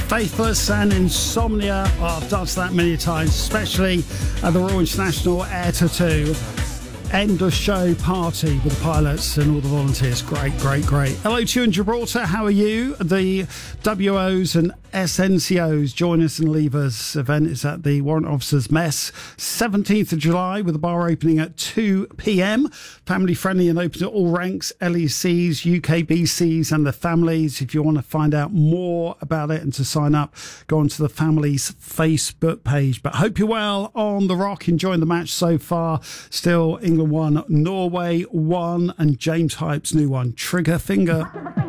Faithless and Insomnia. Oh, I've danced that many times, especially at the Royal International Air Tattoo end of show party with the pilots and all the volunteers. Great. Hello to you in Gibraltar. How are you? The WOs and SNCOs join us and leave us event is at the Warrant Officers Mess, 17th of July, with the bar opening at 2 p.m. Family friendly and open to all ranks, LECs, UKBCs and the families. If you want to find out more about it and to sign up, go onto the family's Facebook page. But hope you're well on the rock, enjoying the match so far. Still England 1, Norway 1, and James Hype's new one, Trigger Finger.